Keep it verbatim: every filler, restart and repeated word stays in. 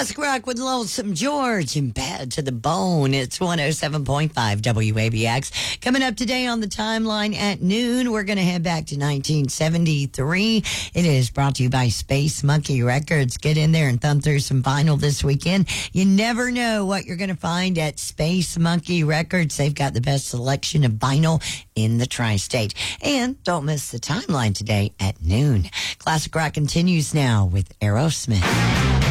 Classic Rock with Lonesome George and Bad to the Bone. It's one oh seven point five W A B X. Coming up today on the timeline at noon, we're going to head back to nineteen seventy-three. It is brought to you by Space Monkey Records. Get in there and thumb through some vinyl this weekend. You never know what you're going to find at Space Monkey Records. They've got the best selection of vinyl in the tri-state. And don't miss the timeline today at noon. Classic Rock continues now with Aerosmith.